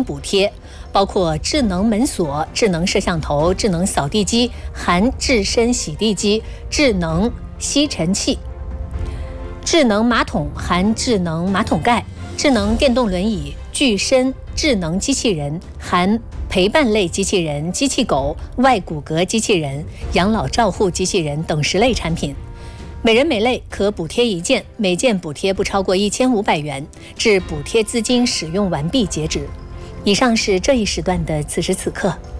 补贴，包括智能门锁、智能摄像头、智能扫地机含智深洗地机、智能吸尘器、智能马桶含智能马桶盖、智能电动轮椅、具身智能机器人含陪伴类机器人、机器狗、外骨骼机器人、养老照护机器人等10类产品。每人每类可补贴1件，每件补贴不超过1500元，至补贴资金使用完毕截止。以上是这一时段的此时此刻。